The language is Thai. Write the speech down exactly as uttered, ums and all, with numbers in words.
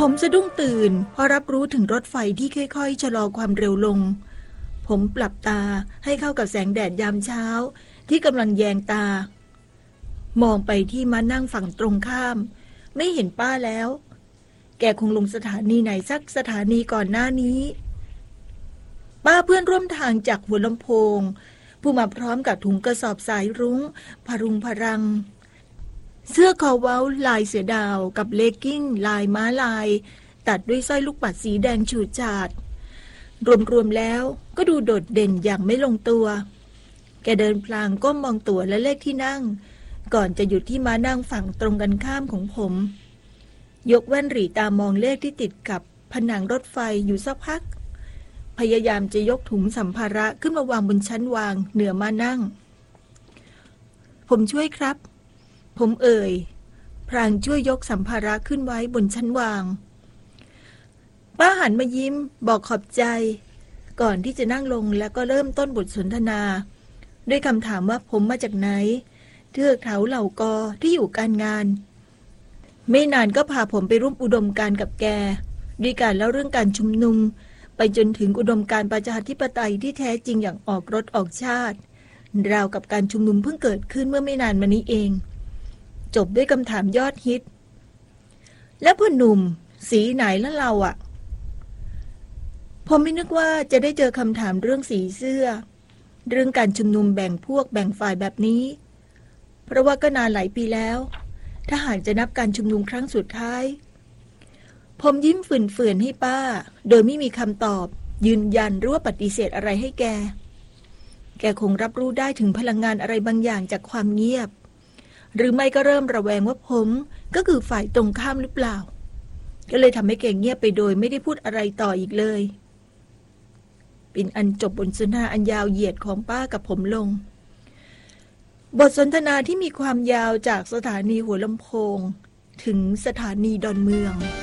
ผมสะดุ้งตื่นพอรับรู้ถึงรถไฟที่ค่อยๆชะลอความเร็วลงผมปรับตาให้เข้ากับแสงแดดยามเช้าที่กำลังแยงตามองไปที่ม้านั่งฝั่งตรงข้ามไม่เห็นป้าแล้วแกคงลงสถานีไหนสักสถานีก่อนหน้านี้ป้าเพื่อนร่วมทางจากหัวลำโพงผู้มาพร้อมกับถุงกระสอบสายรุ้งพรุงพรังเสื้อคอเว้าลายเสือดาวกับเลกกิ้งลายม้าลายตัดด้วยสร้อยลูกปัดสีแดงฉูดฉาดรวมๆแล้วก็ดูโดดเด่นอย่างไม่ลงตัวแกเดินพลางก้มมองตั๋วและเลขที่นั่งก่อนจะหยุดที่ม้านั่งฝั่งตรงกันข้ามของผมยกแว่นหรี่ตามองเลขที่ติดกับผนังรถไฟอยู่สักพักพยายามจะยกถุงสัมภาระขึ้นมาวางบนชั้นวางเหนือม้านั่งผมช่วยครับผมเอ่ยพลางช่วยยกสัมภาระขึ้นไว้บนชั้นวางป้าหันมายิ้มบอกขอบใจก่อนที่จะนั่งลงแล้วก็เริ่มต้นบทสนทนาด้วยคำถามว่าผมมาจากไหนเทือกเขาเหล่ากอที่อยู่การงานไม่นานก็พาผมไปร่วมอุดมการณ์กับแกด้วยการเล่าเรื่องการชุมนุมไปจนถึงอุดมการณ์ประชาธิปไตยที่แท้จริงอย่างออกรถออกชาติราวกับการชุมนุมเพิ่งเกิดขึ้นเมื่อไม่นานมานี้เองจบด้วยคำถามยอดฮิตแล้วพ่อหนุ่มสีไหนแล้วเราอ่ะผมไม่นึกว่าจะได้เจอคำถามเรื่องสีเสื้อเรื่องการชุมนุมแบ่งพวกแบ่งฝ่ายแบบนี้เพราะว่าก็นานหลายปีแล้วถ้าหากจะนับการชุมนุมครั้งสุดท้ายผมยิ้มฝืนๆให้ป้าโดยไม่มีคำตอบยืนยันหรือว่าปฏิเสธอะไรให้แกแกคงรับรู้ได้ถึงพลังงานอะไรบางอย่างจากความเงียบหรือไม่ก็เริ่มระแวงว่าผมก็คือฝ่ายตรงข้ามหรือเปล่าก็เลยทำให้แกเงียบไปโดยไม่ได้พูดอะไรต่ออีกเลยเป็นอันจบบทสนทนาอันยาวเหยียดของป้ากับผมลงบทสนทนาที่มีความยาวจากสถานีหัวลำโพงถึงสถานีดอนเมือง